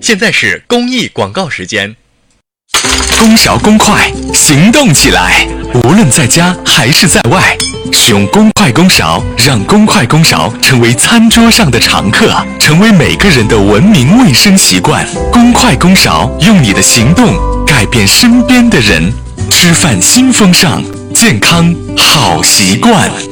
现在是公益广告时间。 公勺公筷，行动起来！无论在家还是在外，使用公筷公勺，让公筷公勺成为餐桌上的常客，成为每个人的文明卫生习惯。公筷公勺，用你的行动改变身边的人。吃饭新风尚，健康好习惯。